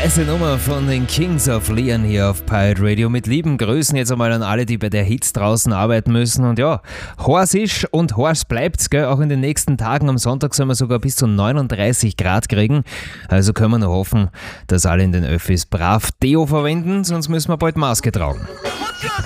Heiße Nummer von den Kings of Leon hier auf Pirate Radio. Mit lieben Grüßen jetzt einmal an alle, die bei der Hits draußen arbeiten müssen. Und ja, heiß ist und heiß bleibt's, gell? Auch in den nächsten Tagen. Am Sonntag sollen wir sogar bis zu 39 Grad kriegen. Also können wir nur hoffen, dass alle in den Öffis brav Deo verwenden, sonst müssen wir bald Maske tragen.